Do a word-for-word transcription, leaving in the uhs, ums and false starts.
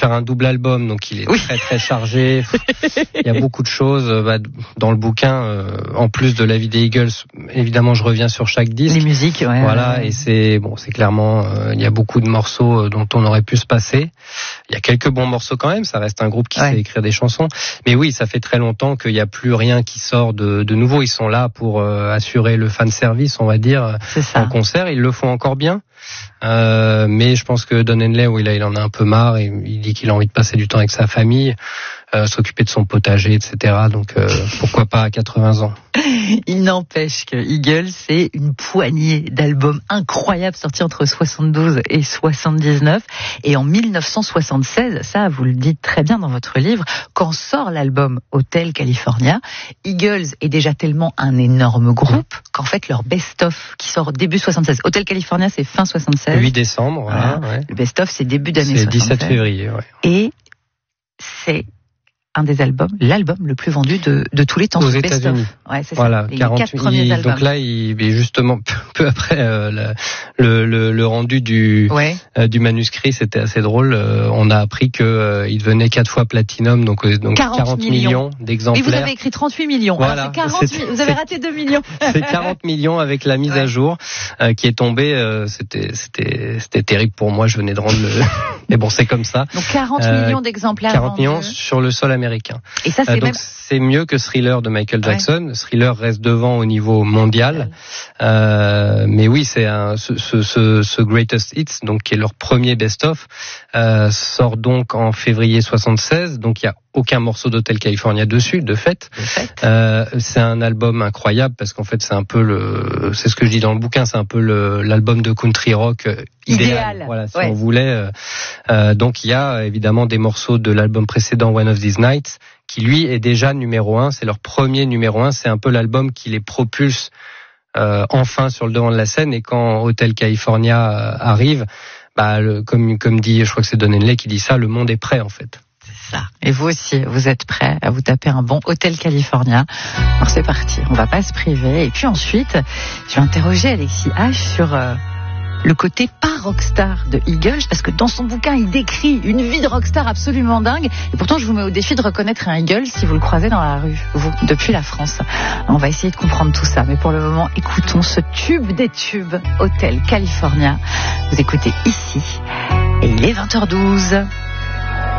faire un double album, donc il est oui. très très chargé. Il y a beaucoup de choses bah, dans le bouquin. Euh, en plus de la vie des Eagles, évidemment, je reviens sur chaque disque. Les musiques, ouais. Voilà, ouais. et c'est bon, c'est clairement, euh, il y a beaucoup de morceaux euh, dont on aurait pu se passer. Il y a quelques bons morceaux quand même. Ça reste un groupe qui ouais. sait écrire des chansons. Mais oui, ça fait très longtemps qu'il n'y a plus rien qui sort de, de nouveau. Ils sont là pour euh, assurer le fan service, on va dire, en concert. Ils le font encore bien. Euh, mais je pense que Don Henley, oui, là, il en a un peu marre et il dit qu'il a envie de passer du temps avec sa famille, euh, s'occuper de son potager, et cetera. Donc, euh, pourquoi pas à quatre-vingts ans. Il n'empêche que Eagles, c'est une poignée d'albums incroyables sortis entre soixante-douze et soixante-dix-neuf. Et en dix-neuf cent soixante-seize, ça, vous le dites très bien dans votre livre, quand sort l'album Hotel California, Eagles est déjà tellement un énorme groupe qu'en fait, leur best-of qui sort début soixante-seize. Hotel California, c'est fin soixante-seize. huit décembre, voilà. voilà. Ouais. Le best-of, c'est début d'année c'est soixante-seize. dix-sept février, ouais. Et c'est un des albums, l'album le plus vendu de, de tous les temps. Aux États-Unis. Ouais, c'est voilà, ça. Les quarante, quatre premiers il, albums. Donc là, il est justement peu après euh, la, le, le, le rendu du ouais. euh, du manuscrit, c'était assez drôle. Euh, on a appris que euh, il devenait quatre fois platinum, donc euh, donc quarante, quarante millions, millions d'exemplaires. Et vous avez écrit trente-huit millions. Voilà. Alors, c'est quarante, c'est, vous avez raté deux millions. C'est quarante millions avec la mise ouais. à jour euh, qui est tombée. Euh, c'était c'était c'était terrible pour moi. Je venais de rendre le. Mais bon, c'est comme ça. Donc quarante euh, millions d'exemplaires. quarante millions sur le sol américain. Et ça, c'est euh, donc même... c'est mieux que Thriller de Michael Jackson. Ouais. Thriller reste devant au niveau mondial. Euh, mais oui, c'est un, ce, ce, ce, ce Greatest Hits, donc qui est leur premier best-of, euh, sort donc en février soixante-seize. Donc il y a aucun morceau d'Hotel California dessus, de fait. De fait. Euh, c'est un album incroyable parce qu'en fait c'est un peu le, c'est ce que je dis dans le bouquin, c'est un peu le, l'album de country rock idéal. idéal. Voilà, si ouais. on voulait. Euh, donc il y a évidemment des morceaux de l'album précédent, One of These Nights, qui lui est déjà numéro un. C'est leur premier numéro un. C'est un peu l'album qui les propulse euh, enfin sur le devant de la scène. Et quand Hotel California euh, arrive, bah le, comme comme dit, je crois que c'est Don Henley qui dit ça, le monde est prêt en fait. Ça. Et vous aussi, vous êtes prêts à vous taper un bon Hotel California. Alors c'est parti, on va pas se priver. Et puis ensuite, je vais interroger Alexis H sur euh, le côté pas rockstar de Eagles, parce que dans son bouquin, il décrit une vie de rockstar absolument dingue. Et pourtant, je vous mets au défi de reconnaître un Eagles si vous le croisez dans la rue, vous, depuis la France. On va essayer de comprendre tout ça. Mais pour le moment, écoutons ce tube des tubes, Hotel California. Vous écoutez ici, et il est vingt heures douze.